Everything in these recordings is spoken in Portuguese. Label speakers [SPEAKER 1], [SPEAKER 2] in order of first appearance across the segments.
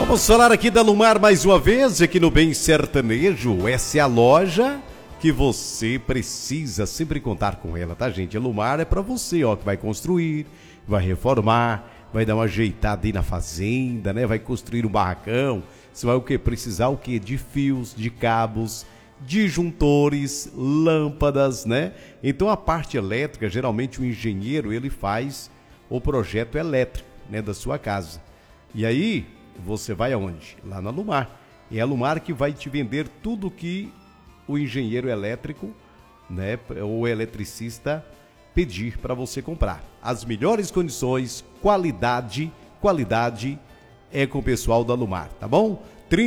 [SPEAKER 1] Vamos falar aqui da Lumar mais uma vez, aqui no Bem Sertanejo. Essa é a loja que você precisa sempre contar com ela, tá, gente? A Lumar é pra você, ó, que vai construir, vai reformar, vai dar uma ajeitada aí na fazenda, né? Vai construir um barracão. Você vai o quê? Precisar o quê? De fios, de cabos, disjuntores, lâmpadas, né? Então a parte elétrica, geralmente o engenheiro, ele faz o projeto elétrico, né, da sua casa. E aí você vai aonde? Lá na Lumar. É a Lumar que vai te vender tudo que o engenheiro elétrico, né, ou eletricista pedir para você comprar. As melhores condições, qualidade é com o pessoal da Lumar, tá bom?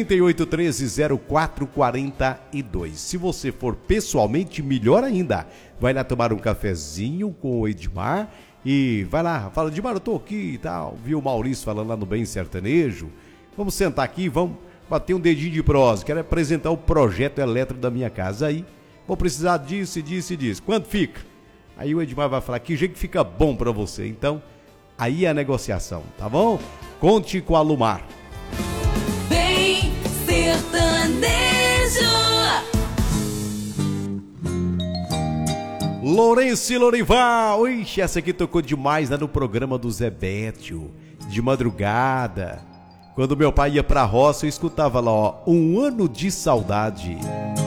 [SPEAKER 1] 3813-0442. Se você for pessoalmente, melhor ainda. Vai lá tomar um cafezinho com o Edmar e vai lá, fala: Edmar, eu tô aqui e tal. Viu o Maurício falando lá no Bem Sertanejo? Vamos sentar aqui, vamos bater um dedinho de prosa. Quero apresentar o projeto elétrico da minha casa. Aí vou precisar disso e disso e disso. Quanto fica? Aí o Edmar vai falar: que jeito que fica bom pra você. Então, aí é a negociação, tá bom? Conte com a Lumar.
[SPEAKER 2] Bem Sertanejo.
[SPEAKER 1] Lourenço e Lorival. Ixi, essa aqui tocou demais lá no programa do Zé Bétio, de madrugada. Quando meu pai ia pra roça, eu escutava lá, ó, Um Ano de Saudade.